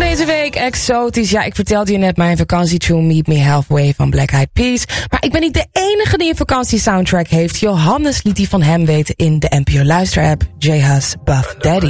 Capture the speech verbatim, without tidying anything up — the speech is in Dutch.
deze week, exotisch. Ja, ik vertelde je net mijn vakantietune Meet Me Halfway van Black Eyed Peas. Maar ik ben niet de enige die een vakantiesoundtrack heeft. Johannes liet die van hem weten in de N P O Luisterapp. J Hus Buff Daddy.